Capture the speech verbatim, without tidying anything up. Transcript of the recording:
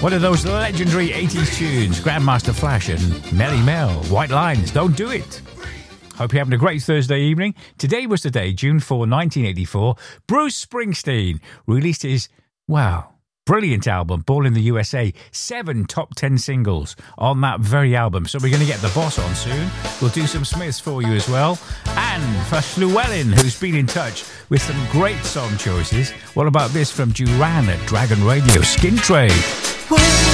One of those legendary eighties tunes, Grandmaster Flash and Melly Mel, White Lines, Don't Do It. Hope you're having a great Thursday evening. Today was the day, June fourth, nineteen eighty-four, Bruce Springsteen released his, wow, brilliant album, Born in the U S A. Seven top ten singles on that very album. So we're going to get the boss on soon. We'll do some Smiths for you as well. And for Llewellyn, who's been in touch with some great song choices, what about this from Duran at Dragon Radio, Skin Trade? Well,